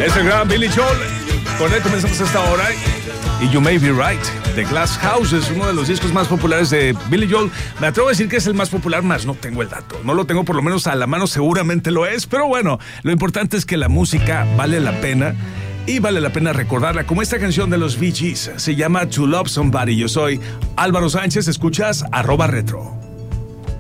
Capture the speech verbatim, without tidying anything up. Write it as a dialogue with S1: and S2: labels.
S1: Es el gran Billy Joel. Con él comenzamos esta hora. Y You May Be Right, The Glass House, es uno de los discos más populares de Billy Joel. Me atrevo a decir que es el más popular, más no tengo el dato. No lo tengo por lo menos a la mano, seguramente lo es. Pero bueno, lo importante es que la música vale la pena. Y vale la pena recordarla, como esta canción de los Bee Gees. Se llama To Love Somebody. Yo soy Álvaro Sánchez, escuchas arroba retro.